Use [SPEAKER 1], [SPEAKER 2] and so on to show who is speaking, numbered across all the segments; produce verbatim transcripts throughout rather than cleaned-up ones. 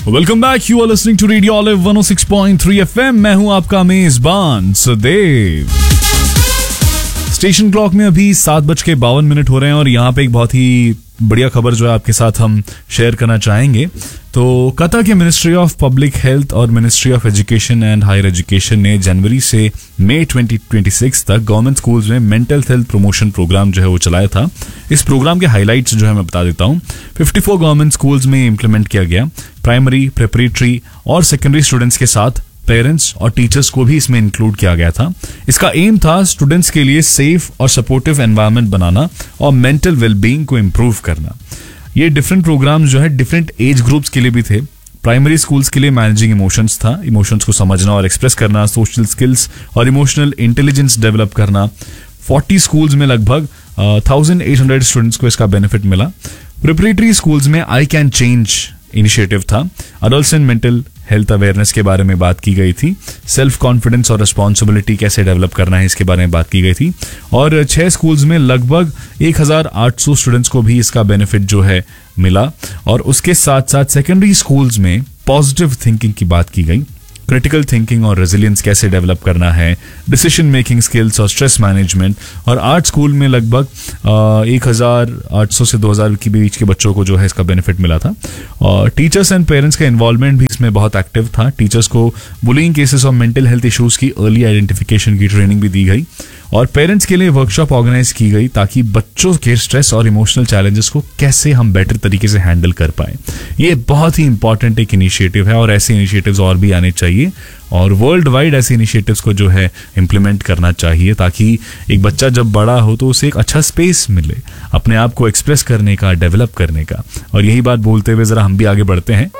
[SPEAKER 1] Welcome back, you are listening to radio olive one O six point three FM. मैं हूं आपका मेजबान Sudev. Station clock में अभी सात बज के बावन मिनट हो रहे हैं और यहाँ पे एक बहुत ही बढ़िया खबर जो है आपके साथ हम शेयर करना चाहेंगे। तो कतर के मिनिस्ट्री ऑफ पब्लिक हेल्थ और ministry of education and higher education ने जनवरी से मई ट्वेंटी ट्वेंटी सिक्स तक गवर्नमेंट स्कूल्स में मेंटल हेल्थ प्रमोशन प्रोग्राम जो है वो चलाया था। इस प्रोग्राम के हाइलाइट्स जो है मैं बता देता हूँ। चौवन गवर्नमेंट स्कूल्स में इम्प्लीमेंट किया गया। प्राइमरी, प्रेपरेटरी और सेकेंडरी स्टूडेंट्स के साथ पेरेंट्स और टीचर्स को भी इसमें इंक्लूड किया गया था। इसका एम था स्टूडेंट्स के लिए सेफ और सपोर्टिव एनवायरनमेंट बनाना और मेंटल वेलबींग को इम्प्रूव करना। ये डिफरेंट प्रोग्राम्स जो है डिफरेंट एज ग्रुप्स के लिए भी थे। प्राइमरी स्कूल्स के लिए मैनेजिंग इमोशंस था, इमोशंस को समझना और एक्सप्रेस करना, सोशल स्किल्स और इमोशनल इंटेलिजेंस डेवलप करना। चालीस स्कूल्स में लगभग थाउजेंड एट हंड्रेड स्टूडेंट्स को इसका बेनिफिट मिला। प्रिपरेटरी स्कूल्स में आई कैन चेंज इनिशिएटिव था। Adults and mental health awareness के बारे में बात की गई थी। सेल्फ कॉन्फिडेंस और रिस्पॉन्सिबिलिटी कैसे डेवलप करना है इसके बारे में बात की गई थी। और छह स्कूल्स में लगभग एक हज़ार आठ सौ स्टूडेंट्स को भी इसका बेनिफिट जो है मिला। और उसके साथ साथ सेकेंडरी स्कूल्स में पॉजिटिव थिंकिंग की बात की गई। क्रिटिकल थिंकिंग और रेजिलियंस कैसे डेवलप करना है, डिसीजन मेकिंग स्किल्स और स्ट्रेस मैनेजमेंट। और आर्ट स्कूल में लगभग एक हज़ार आठ सौ से दो हज़ार के बीच के बच्चों को जो है इसका बेनिफिट मिला था। और टीचर्स एंड पेरेंट्स का इन्वॉल्वमेंट भी इसमें बहुत एक्टिव था। टीचर्स को बुलिंग केसेस और मेंटल हेल्थ इश्यूज की अर्ली आइडेंटिफिकेशन की ट्रेनिंग भी दी गई। और पेरेंट्स के लिए वर्कशॉप ऑर्गेनाइज की गई ताकि बच्चों के स्ट्रेस और इमोशनल चैलेंजेस को कैसे हम बेटर तरीके से हैंडल कर पाए। ये बहुत ही इंपॉर्टेंट एक इनिशिएटिव है और ऐसे इनिशिएटिव्स और भी आने चाहिए और वर्ल्ड वाइड ऐसे इनिशिएटिव्स को जो है इम्प्लीमेंट करना चाहिए ताकि एक बच्चा जब बड़ा हो तो उसे एक अच्छा स्पेस मिले अपने आप को एक्सप्रेस करने का, डेवलप करने का। और यही बात बोलते हुए जरा हम भी आगे बढ़ते हैं।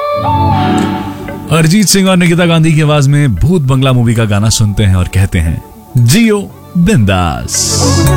[SPEAKER 1] अरिजीत सिंह और निकिता गांधी की आवाज में भूत बंगला मूवी का गाना सुनते हैं और कहते हैं जियो बिंदास।